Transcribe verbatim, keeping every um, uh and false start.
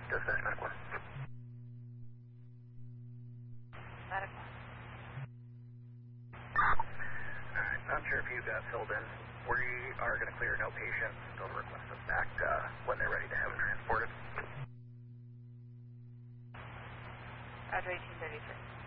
Dispatch medical. Medical. Alright, not sure if you got filled in. We are going to clear no patient. They'll request us back uh, when they're ready to have them transported. Roger, eighteen thirty-three.